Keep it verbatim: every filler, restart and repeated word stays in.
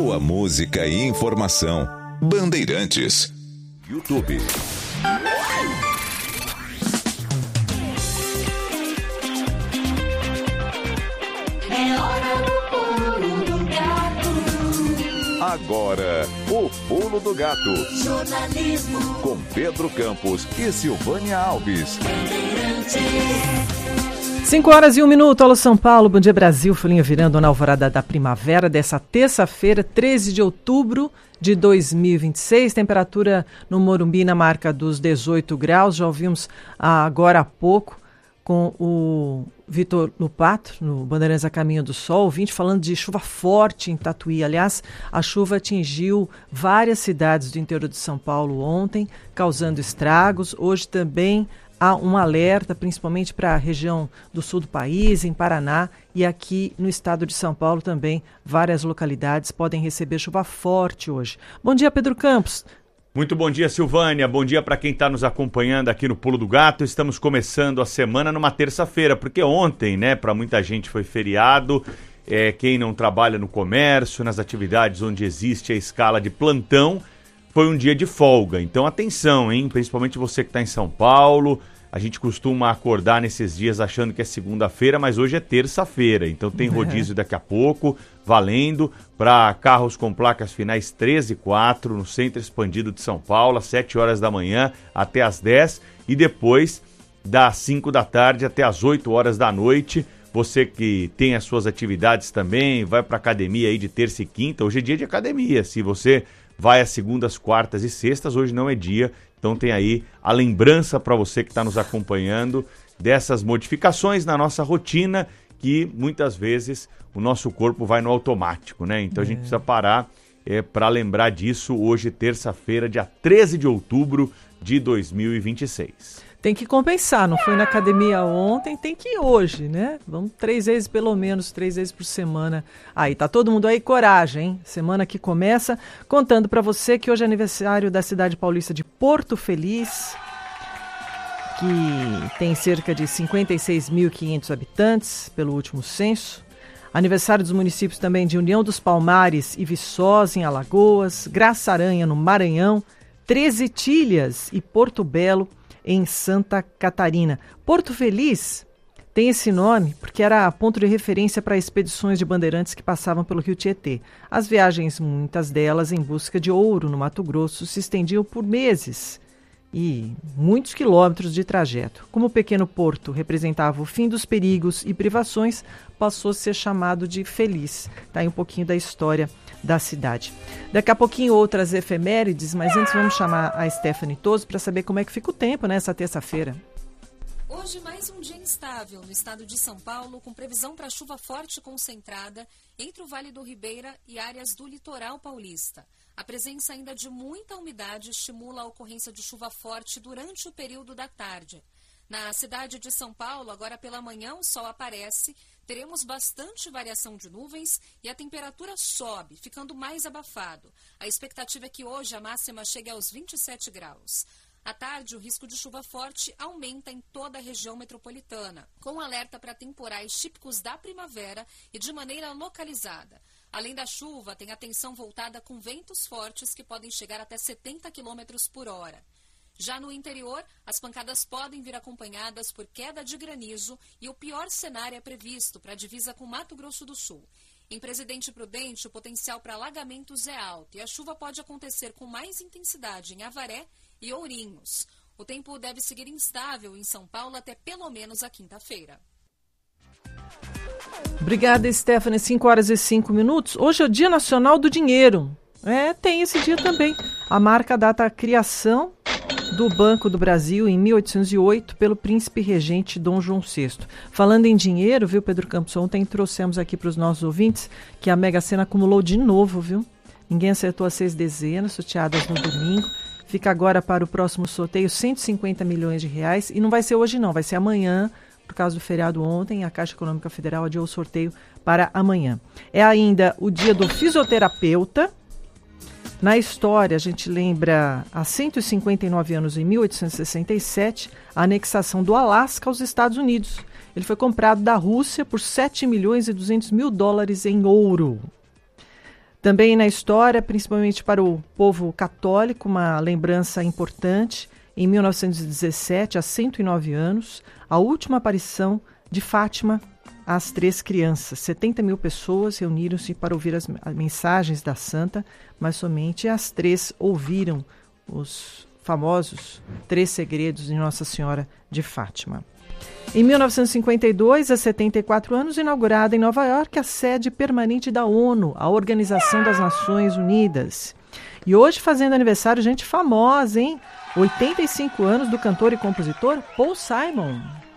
Boa música e informação. Bandeirantes. YouTube. É hora do pulo do gato. Agora, o Pulo do Gato. Jornalismo Com Pedro Campos e Silvânia Alves. cinco horas e um minuto, alô São Paulo, bom dia Brasil, folhinha virando na alvorada da primavera dessa terça-feira, treze de outubro de dois mil e vinte e seis, temperatura no Morumbi na marca dos dezoito graus, já ouvimos ah, agora há pouco com o Vitor Lupato, no Bandeirantes a Caminho do Sol, ouvinte falando de chuva forte em Tatuí. Aliás, a chuva atingiu várias cidades do interior de São Paulo ontem, causando estragos. Hoje também há um alerta, principalmente para a região do sul do país, em Paraná, e aqui no estado de São Paulo também, várias localidades podem receber chuva forte hoje. Bom dia, Pedro Campos. Muito bom dia, Silvânia. Bom dia para quem está nos acompanhando aqui no Pulo do Gato. Estamos começando a semana numa terça-feira, porque ontem, né, para muita gente foi feriado. É, quem não trabalha no comércio, nas atividades onde existe a escala de plantão, foi um dia de folga. Então, atenção, hein? Principalmente você que está em São Paulo. A gente costuma acordar nesses dias achando que é segunda-feira, mas hoje é terça-feira. Então, tem rodízio daqui a pouco, valendo para carros com placas finais treze e quatro, no Centro Expandido de São Paulo, às sete horas da manhã até às dez. E depois, das cinco da tarde até às oito horas da noite. Você que tem as suas atividades também, vai para academia aí de terça e quinta. Hoje é dia de academia. Se você vai às segundas, quartas e sextas, hoje não é dia. Então tem aí a lembrança para você que está nos acompanhando dessas modificações na nossa rotina, que muitas vezes o nosso corpo vai no automático, né? Então é. a gente precisa parar é, para lembrar disso hoje, terça-feira, dia treze de outubro de dois mil e vinte e seis. Tem que compensar, não foi na academia ontem, tem que ir hoje, né? Vamos três vezes, pelo menos, três vezes por semana. Aí, tá todo mundo aí, coragem, hein? Semana que começa, contando para você que hoje é aniversário da cidade paulista de Porto Feliz, que tem cerca de cinquenta e seis mil e quinhentos habitantes, pelo último censo. Aniversário dos municípios também de União dos Palmares e Viçosa, em Alagoas, Graça Aranha, no Maranhão, Treze Tilhas e Porto Belo, em Santa Catarina. Porto Feliz tem esse nome porque era ponto de referência para expedições de bandeirantes que passavam pelo Rio Tietê. As viagens, muitas delas em busca de ouro no Mato Grosso, se estendiam por meses e muitos quilômetros de trajeto. Como o pequeno porto representava o fim dos perigos e privações, passou a ser chamado de Feliz. Está aí um pouquinho da história da cidade. Daqui a pouquinho outras efemérides, mas antes vamos chamar a Stephanie Toso para saber como é que fica o tempo nessa terça-feira. Hoje mais um dia instável no estado de São Paulo, com previsão para chuva forte concentrada entre o Vale do Ribeira e áreas do litoral paulista. A presença ainda de muita umidade estimula a ocorrência de chuva forte durante o período da tarde. Na cidade de São Paulo, agora pela manhã, o sol aparece, teremos bastante variação de nuvens e a temperatura sobe, ficando mais abafado. A expectativa é que hoje a máxima chegue aos vinte e sete graus. À tarde, o risco de chuva forte aumenta em toda a região metropolitana, com alerta para temporais típicos da primavera e de maneira localizada. Além da chuva, tem atenção voltada com ventos fortes que podem chegar até setenta quilômetros por hora. Já no interior, as pancadas podem vir acompanhadas por queda de granizo e o pior cenário é previsto para a divisa com Mato Grosso do Sul. Em Presidente Prudente, o potencial para alagamentos é alto e a chuva pode acontecer com mais intensidade em Avaré e Ourinhos. O tempo deve seguir instável em São Paulo até pelo menos a quinta-feira. Obrigada, Stephanie. cinco horas e cinco minutos. Hoje é o Dia Nacional do Dinheiro. É, tem esse dia também. A marca data a criação do Banco do Brasil em mil oitocentos e oito pelo príncipe regente Dom João sexto. Falando em dinheiro, viu, Pedro Campos? Ontem trouxemos aqui para os nossos ouvintes que a Mega Sena acumulou de novo, viu? Ninguém acertou as seis dezenas, sorteadas no domingo. Fica agora para o próximo sorteio cento e cinquenta milhões de reais. E não vai ser hoje não, vai ser amanhã. Por causa do feriado ontem, a Caixa Econômica Federal adiou o sorteio para amanhã. É ainda o dia do fisioterapeuta. Na história, a gente lembra, há cento e cinquenta e nove anos, em mil oitocentos e sessenta e sete, a anexação do Alasca aos Estados Unidos. Ele foi comprado da Rússia por sete milhões e duzentos mil dólares em ouro. Também na história, principalmente para o povo católico, uma lembrança importante. Em mil novecentos e dezessete, há cento e nove anos, a última aparição de Fátima às três crianças. setenta mil pessoas reuniram-se para ouvir as mensagens da santa, mas somente as três ouviram os famosos três segredos de Nossa Senhora de Fátima. Em mil novecentos e cinquenta e dois, há setenta e quatro anos, inaugurada em Nova York a sede permanente da ONU, a Organização das Nações Unidas. E hoje fazendo aniversário, gente famosa, hein? oitenta e cinco anos do cantor e compositor Paul Simon.